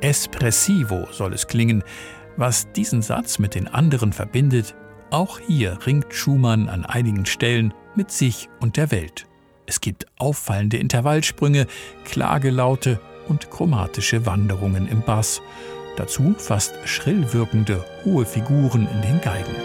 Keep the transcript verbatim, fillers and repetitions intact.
Espressivo soll es klingen. Was diesen Satz mit den anderen verbindet, auch hier ringt Schumann an einigen Stellen mit sich und der Welt. Es gibt auffallende Intervallsprünge, Klagelaute und chromatische Wanderungen im Bass. Dazu fast schrill wirkende hohe Figuren in den Geigen.